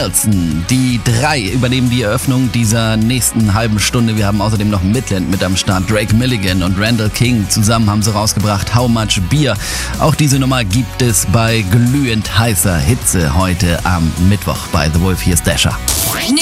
Nelson. Die 3 übernehmen die Eröffnung dieser nächsten halben Stunde. Wir haben außerdem noch Midland mit am Start. Drake Milligan und Randall King zusammen haben sie rausgebracht. How Much Beer. Auch diese Nummer gibt es bei glühend heißer Hitze heute am Mittwoch bei The Wolf. Hier ist Dasher.